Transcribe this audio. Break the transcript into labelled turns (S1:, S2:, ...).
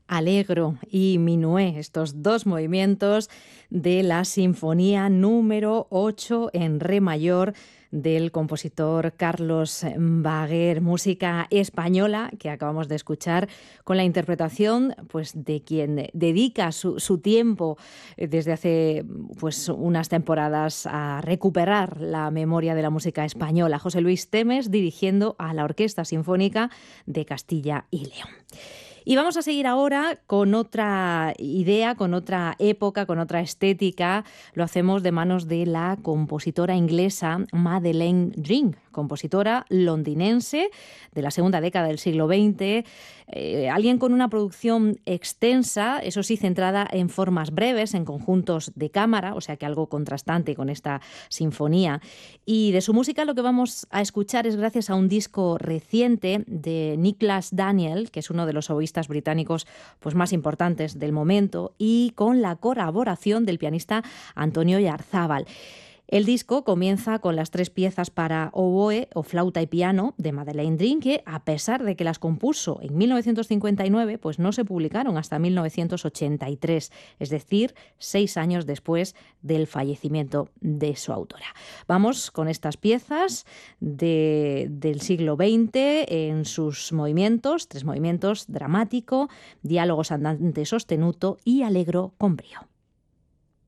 S1: Allegro y Minué, estos dos movimientos de la Sinfonía número 8 en re mayor del compositor Carlos Baguer, música española que acabamos de escuchar con la interpretación pues, de quien dedica su tiempo desde hace pues, unas temporadas a recuperar la memoria de la música española. José Luis Temes dirigiendo a la Orquesta Sinfónica de Castilla y León. Y vamos a seguir ahora con otra idea, con otra época, con otra estética. Lo hacemos de manos de la compositora inglesa Madeleine Ring, compositora londinense de la segunda década del siglo XX. Alguien con una producción extensa, eso sí, centrada en formas breves, en conjuntos de cámara, o sea que algo contrastante con esta sinfonía. Y de su música lo que vamos a escuchar es gracias a un disco reciente de Nicholas Daniel, que es uno de los oboístas británicos pues, más importantes del momento, y con la colaboración del pianista Antonio Yarzábal. El disco comienza con las 3 piezas para oboe o flauta y piano de Madeleine Ring, que a pesar de que las compuso en 1959, pues no se publicaron hasta 1983, es decir, 6 años después del fallecimiento de su autora. Vamos con estas piezas del siglo XX en sus movimientos, 3 movimientos: dramático, diálogos andante sostenuto y allegro con brío.